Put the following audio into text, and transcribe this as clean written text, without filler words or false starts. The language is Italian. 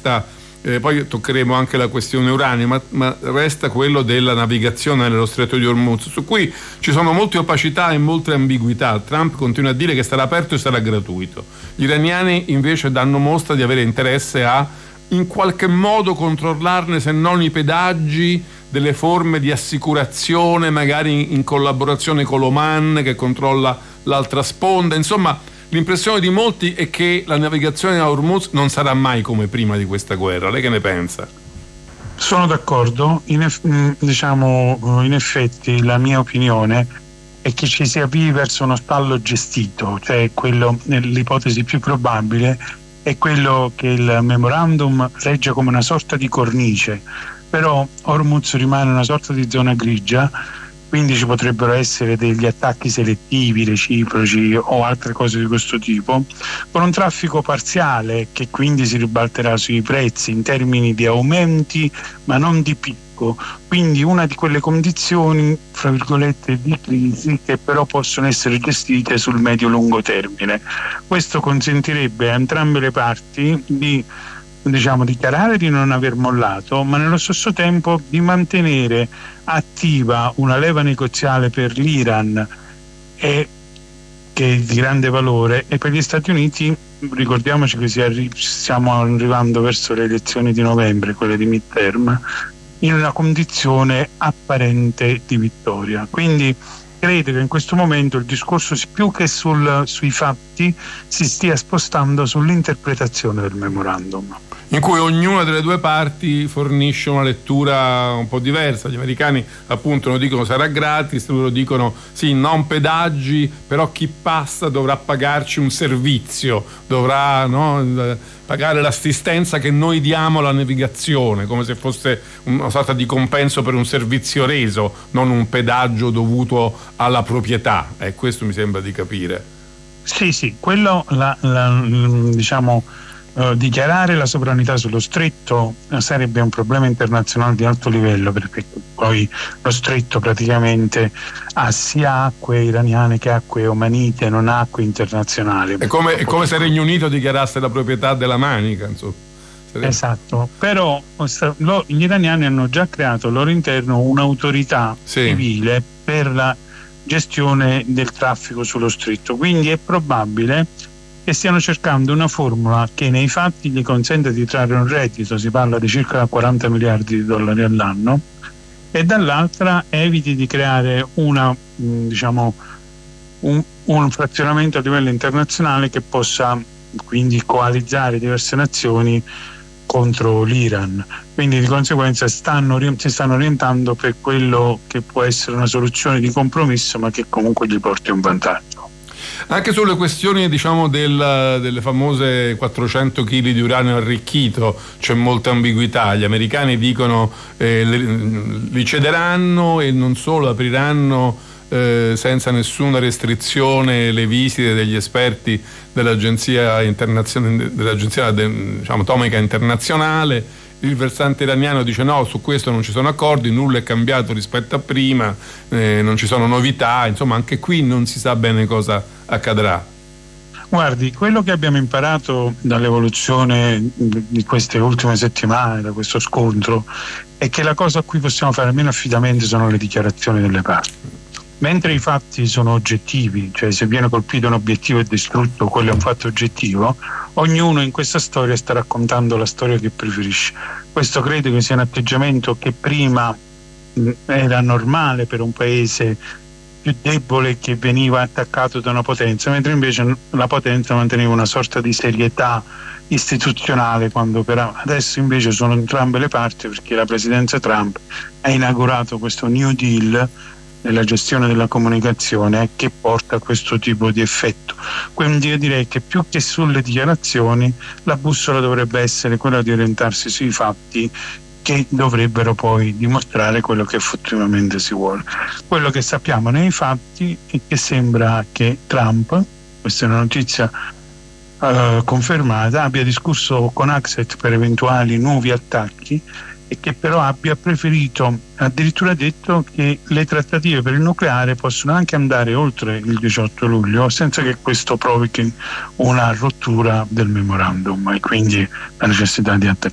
resta, poi toccheremo anche la questione uranio, ma resta quello della navigazione nello stretto di Hormuz, su cui ci sono molte opacità e molte ambiguità. Trump continua a dire che sarà aperto e sarà gratuito. Gli iraniani invece danno mostra di avere interesse a in qualche modo controllarne, se non i pedaggi, delle forme di assicurazione, magari in collaborazione con l'Oman che controlla l'altra sponda. Insomma, l'impressione di molti è che la navigazione a Hormuz non sarà mai come prima di questa guerra. Lei che ne pensa? Sono d'accordo. In effetti la mia opinione è che ci si avvii verso uno stallo gestito, cioè l'ipotesi più probabile è quello che il memorandum regge come una sorta di cornice, però Hormuz rimane una sorta di zona grigia, quindi ci potrebbero essere degli attacchi selettivi, reciproci o altre cose di questo tipo, con un traffico parziale che quindi si ribalterà sui prezzi in termini di aumenti ma non di picco, quindi una di quelle condizioni fra virgolette di crisi che però possono essere gestite sul medio-lungo termine. Questo consentirebbe a entrambe le parti di dichiarare di non aver mollato, ma nello stesso tempo di mantenere attiva una leva negoziale per l'Iran che è di grande valore, e per gli Stati Uniti ricordiamoci che stiamo arrivando verso le elezioni di novembre, quelle di midterm, in una condizione apparente di vittoria. Quindi credo che in questo momento il discorso più che sui fatti si stia spostando sull'interpretazione del memorandum, in cui ognuna delle due parti fornisce una lettura un po' diversa. Gli americani appunto lo dicono sarà gratis, loro dicono sì, non pedaggi, però chi passa dovrà pagarci un servizio, dovrà pagare l'assistenza che noi diamo alla navigazione, come se fosse una sorta di compenso per un servizio reso, non un pedaggio dovuto alla proprietà. Questo mi sembra di capire. Sì, quello dichiarare la sovranità sullo stretto sarebbe un problema internazionale di alto livello, perché poi lo stretto praticamente ha sia acque iraniane che acque omanite, non acque internazionali. È come se il Regno Unito dichiarasse la proprietà della Manica, insomma. Esatto, però gli iraniani hanno già creato al loro interno un'autorità civile per la gestione del traffico sullo stretto, quindi è probabile che stiano cercando una formula che nei fatti gli consente di trarre un reddito, si parla di circa 40 miliardi di dollari all'anno, e dall'altra eviti di creare un frazionamento a livello internazionale che possa quindi coalizzare diverse nazioni contro l'Iran. Quindi di conseguenza si stanno orientando per quello che può essere una soluzione di compromesso, ma che comunque gli porti un vantaggio. Anche sulle questioni delle famose 400 kg di uranio arricchito c'è molta ambiguità. Gli americani dicono li cederanno e non solo, apriranno senza nessuna restrizione le visite degli esperti dell'agenzia atomica internazionale. Il versante iraniano dice no, su questo non ci sono accordi, nulla è cambiato rispetto a prima, non ci sono novità, insomma anche qui non si sa bene cosa accadrà. Guardi, quello che abbiamo imparato dall'evoluzione di queste ultime settimane, da questo scontro, è che la cosa a cui possiamo fare meno affidamento sono le dichiarazioni delle parti. Mentre i fatti sono oggettivi, cioè se viene colpito un obiettivo e distrutto, quello è un fatto oggettivo, ognuno in questa storia sta raccontando la storia che preferisce. Questo credo che sia un atteggiamento che prima era normale per un paese più debole che veniva attaccato da una potenza, mentre invece la potenza manteneva una sorta di serietà istituzionale quando operava. Adesso invece sono entrambe le parti, perché la presidenza Trump ha inaugurato questo New Deal nella gestione della comunicazione che porta a questo tipo di effetto. Quindi io direi che più che sulle dichiarazioni la bussola dovrebbe essere quella di orientarsi sui fatti che dovrebbero poi dimostrare quello che effettivamente si vuole. Quello che sappiamo nei fatti è che sembra che Trump, questa è una notizia confermata, abbia discusso con Axios per eventuali nuovi attacchi, e che però abbia preferito, addirittura detto che le trattative per il nucleare possono anche andare oltre il 18 luglio senza che questo provochi una rottura del memorandum e quindi la necessità di attaccare.